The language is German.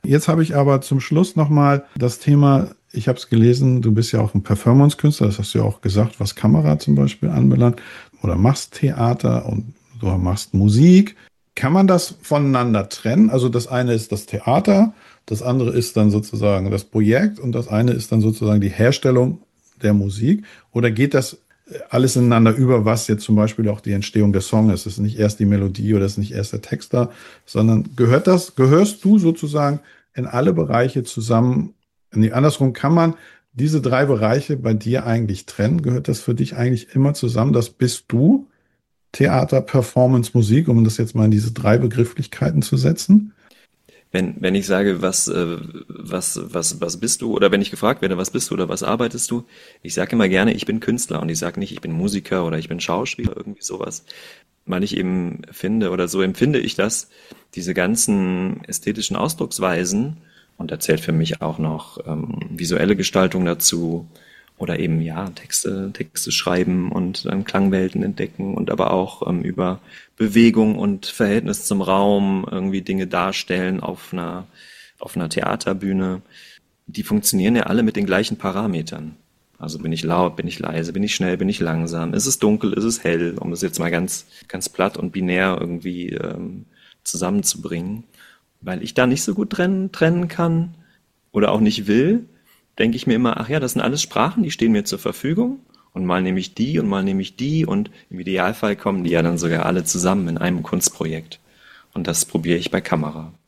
Jetzt habe ich aber zum Schluss nochmal das Thema, ich habe es gelesen, du bist ja auch ein Performance-Künstler, das hast du ja auch gesagt, was Kamera zum Beispiel anbelangt, oder machst Theater und du machst Musik. Kann man das voneinander trennen? Also das eine ist das Theater, das andere ist dann sozusagen das Projekt und das eine ist dann sozusagen die Herstellung der Musik. Oder geht das alles ineinander über, was jetzt zum Beispiel auch die Entstehung der Song ist? Es ist nicht erst die Melodie oder es ist nicht erst der Text da, sondern gehörst du sozusagen in alle Bereiche zusammen? Nee, andersrum, kann man diese drei Bereiche bei dir eigentlich trennen? Gehört das für dich eigentlich immer zusammen? Das bist du, Theater, Performance, Musik, um das jetzt mal in diese drei Begrifflichkeiten zu setzen? Wenn ich sage, was bist du, oder wenn ich gefragt werde, was bist du oder was arbeitest du, ich sage immer gerne, ich bin Künstler und ich sage nicht, ich bin Musiker oder ich bin Schauspieler, irgendwie sowas, weil ich eben finde, oder so empfinde ich das, diese ganzen ästhetischen Ausdrucksweisen, und da zählt für mich auch noch visuelle Gestaltung dazu, oder eben ja, Texte schreiben und dann Klangwelten entdecken und aber auch über Bewegung und Verhältnis zum Raum irgendwie Dinge darstellen auf einer Theaterbühne. Die funktionieren ja alle mit den gleichen Parametern. Also bin ich laut, bin ich leise, bin ich schnell, bin ich langsam, ist es dunkel, ist es hell, um das jetzt mal ganz platt und binär irgendwie zusammenzubringen. Weil ich da nicht so gut trennen kann oder auch nicht will, denke ich mir immer, ach ja, das sind alles Sprachen, die stehen mir zur Verfügung. Und mal nehme ich die und mal nehme ich die und im Idealfall kommen die ja dann sogar alle zusammen in einem Kunstprojekt. Und das probiere ich bei Kamera.